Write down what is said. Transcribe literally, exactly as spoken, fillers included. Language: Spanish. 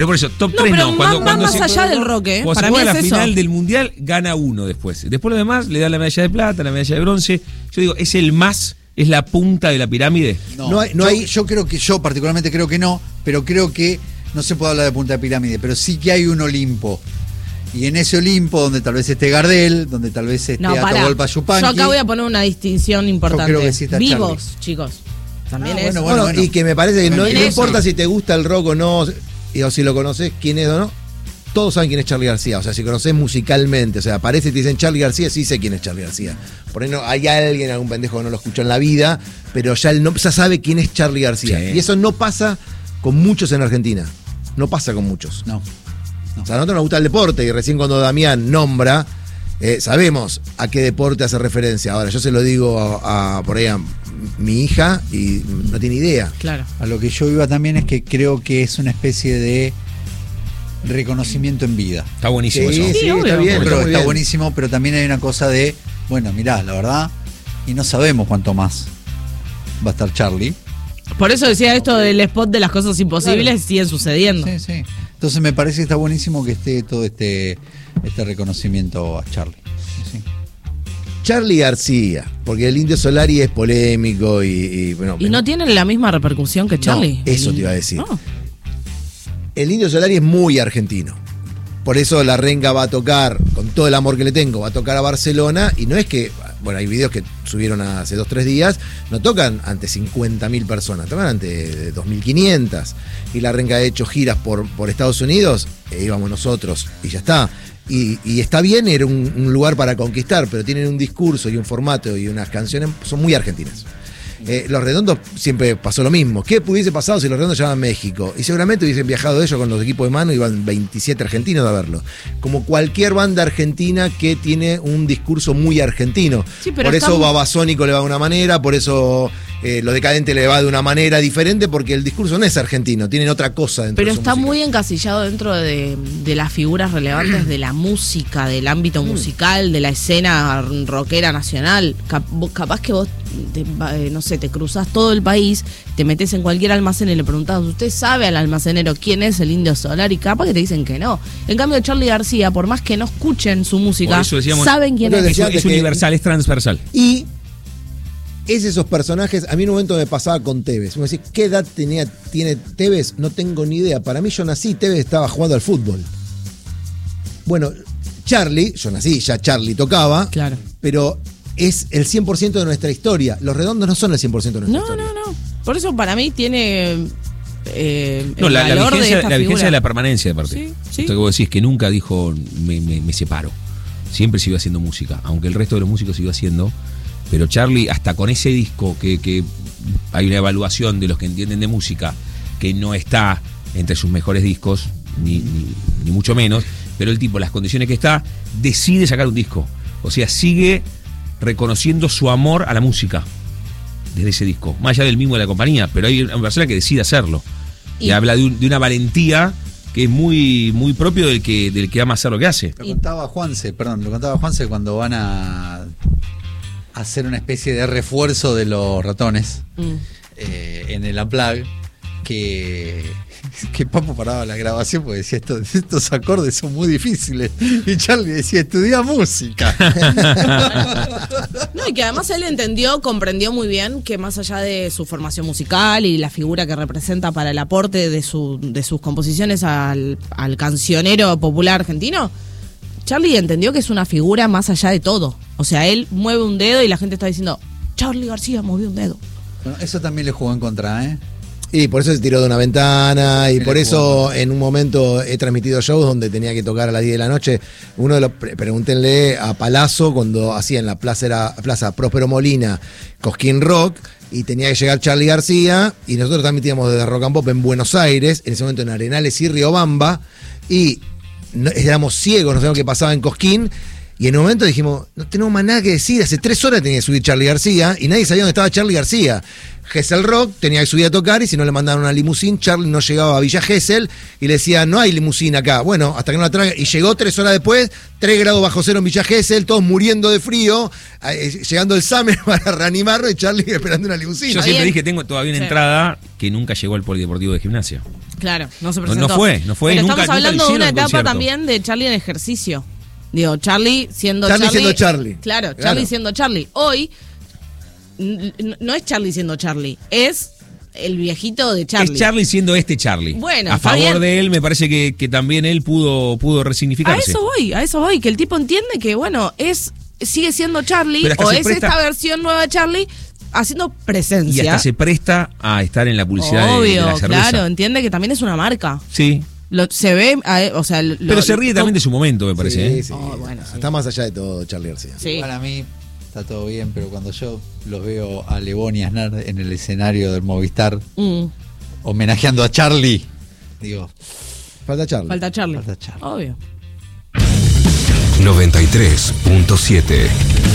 Pero por eso, top No, tres pero no. Cuando, más, cuando más se, allá del rock, ¿eh? Cuando Para se mí juega es la eso. final del mundial, gana uno después. Después los demás le dan la medalla de plata, la medalla de bronce. Yo digo, es el más, es la punta de la pirámide. No, No hay- no yo, hay- yo creo que, yo particularmente creo que no, pero creo que no se puede hablar de punta de pirámide, pero sí que hay un Olimpo. Y en ese Olimpo, donde tal vez esté Gardel, donde tal vez esté No, pará. Atahualpa Yupanqui. Yo acá voy a poner una distinción importante. creo que sí está Vivos, Charlie. chicos. También Ah, es. bueno, Bueno, bueno. y que me parece que no, También no eso. importa si te gusta el rock o no, y- o si lo conoces, quién es o no, todos saben quién es Charly García. O sea, si conoces musicalmente, o sea, aparece y te dicen Charly García, sí sé quién es Charly García. Por ahí no, hay alguien, algún pendejo que no lo escuchó en la vida, pero ya, él no, ya sabe quién es Charly García. Sí. Y eso no pasa con muchos en Argentina. No pasa con muchos. No. O sea, a nosotros nos gusta el deporte y recién cuando Damián nombra, eh, sabemos a qué deporte hace referencia. Ahora, yo se lo digo a, a- por ahí a mi hija y no tiene idea. Claro. A lo que yo iba también es que creo que es una especie de reconocimiento en vida. Está buenísimo Sí, eso. sí, Sí, obvio. está bien. Creo está que muy está bien. buenísimo, pero también hay una cosa de, bueno, mirá, la verdad, y no sabemos cuánto más va a estar Charly. Por eso decía esto del spot de las cosas imposibles, Claro. siguen sucediendo. Sí, sí. Entonces me parece que está buenísimo que esté todo este, este reconocimiento a Charly. Sí. Charly García, porque el Indio Solari es polémico y, y, bueno, Y no tienen la misma repercusión que Charlie. eso te iba a decir. No. El Indio Solari es muy argentino. Por eso la Renga va a tocar, con todo el amor que le tengo, va a tocar a Barcelona. Y no es que, bueno, hay videos que subieron hace dos, tres días, no tocan ante cincuenta mil personas, tocan ante dos mil quinientas. Y la Renga ha hecho giras por, por Estados Unidos, e íbamos nosotros y ya está. Y, y está bien, era un, un lugar para conquistar, pero tienen un discurso y un formato y unas canciones, son muy argentinas. Eh, los Redondos siempre pasó lo mismo. ¿Qué hubiese pasado si los Redondos llamaban México? Y seguramente hubiesen viajado ellos con los equipos de mano, iban veintisiete argentinos a verlo. Como cualquier banda argentina que tiene un discurso muy argentino. Sí, pero por está eso muy- Babasónico le va de una manera, por eso eh, Lo Decadente le va de una manera diferente, porque el discurso no es argentino, tienen otra cosa dentro Pero de su está música. muy encasillado dentro de, de las figuras relevantes de la música, del ámbito musical, de la escena rockera nacional. Cap- vos- capaz que vos, te, eh, no sé, te cruzás todo el país, te metes en cualquier almacén y le preguntás, ¿usted sabe al almacenero quién es el Indio Solari? Capaz que te dicen que no. En cambio, Charly García, por más que no escuchen su música, Por eso decíamos- saben quién Bueno, es. Es, decía es que- universal, es transversal. Y es esos personajes, a mí en un momento me pasaba con Tevez. Me decía, ¿qué edad tenía, tiene Tevez? No tengo ni idea. Para mí yo nací, Tevez estaba jugando al fútbol. Bueno, Charly, yo nací, ya Charly tocaba, Claro. pero es el cien por ciento de nuestra historia. Los Redondos no son el cien por ciento de nuestra No, historia. no, no. Por eso para mí tiene eh, No, el la, la valor de vigencia, esta la vigencia figura. de la permanencia, aparte. Sí, sí. Esto que vos decís, que nunca dijo me, me, me separo. Siempre siguió haciendo música, aunque el resto de los músicos siguió haciendo. Pero Charly, hasta con ese disco, que, que hay una evaluación de los que entienden de música, que no está entre sus mejores discos, ni, ni, ni mucho menos, pero el tipo, las condiciones que está, decide sacar un disco. O sea, sigue reconociendo su amor a la música desde ese disco, más allá del mismo de la compañía, pero hay una persona que decide hacerlo. Y, Y- habla de, un- de una valentía que es muy, muy propio del que, del que ama hacer lo que hace. Lo contaba Juanse, perdón, lo contaba Juanse cuando van a hacer una especie de refuerzo de los ratones Mm. eh, en el Unplugged, que, que Papo paraba la grabación porque decía, estos, estos acordes son muy difíciles. Y Charly decía, estudia música. No, y que además él entendió, comprendió muy bien que más allá de su formación musical y la figura que representa para el aporte de, su, de sus composiciones al, al cancionero popular argentino, Charly entendió que es una figura más allá de todo. O sea, él mueve un dedo y la gente está diciendo, Charly García movió un dedo. Bueno, eso también le jugó en contra, ¿eh? Y por eso se tiró de una ventana y Mira, por eso bueno. en un momento he transmitido shows donde tenía que tocar a las diez de la noche. Uno de los, pre- pregúntenle a Palazzo cuando hacía en la plaza, era, plaza Próspero Molina Cosquín Rock y tenía que llegar Charly García y nosotros transmitíamos desde Rock and Pop en Buenos Aires, en ese momento en Arenales y Riobamba y no- éramos ciegos, no sabíamos qué pasaba en Cosquín. Y en un momento dijimos, no tenemos más nada que decir, hace tres horas tenía que subir Charly García y nadie sabía dónde estaba Charly García. Gesell Rock tenía que subir a tocar y si no le mandaron una limusín, Charly no llegaba a Villa Gesell y le decía, no hay limusín acá. Bueno, hasta que no la traiga. Y llegó tres horas después, tres grados bajo cero en Villa Gesell, todos muriendo de frío, eh, llegando el Summer para reanimarlo y Charly esperando una limusín. Yo siempre dije, tengo todavía una sí. entrada que nunca llegó al Polideportivo de Gimnasia. Claro, no se presentó. No, no fue, no fue. Pero nunca, estamos hablando nunca de una etapa concierto. también de Charly en ejercicio. Digo, Charly siendo Charly. Charly siendo Charly. Claro, Charly Claro. siendo Charly. Hoy n- no es Charly siendo Charly, es el viejito de Charly. Es Charly siendo este Charly. Bueno, a está favor bien. de él, me parece que, que también él pudo, pudo A resignificarse. eso voy, a eso voy, que el tipo entiende que, bueno, es sigue siendo Charly Pero hasta o se es presta- esta versión nueva de Charly haciendo Y presencia. hasta se presta a estar en la publicidad de- Obvio, de, la cerveza. claro, entiende que también es una marca. Sí. Lo, se ve, a- o sea, lo- Pero se ríe también de su momento, me parece. Sí, ¿eh? sí. Oh, bueno, sí. Está más allá de todo Charly García. Sí. Para mí está todo bien, pero cuando yo los veo a Lebón y Aznar en el escenario del Movistar Mm, homenajeando a Charly, digo, Falta Charly. falta Charly. Falta Charly. Obvio. noventa y tres punto siete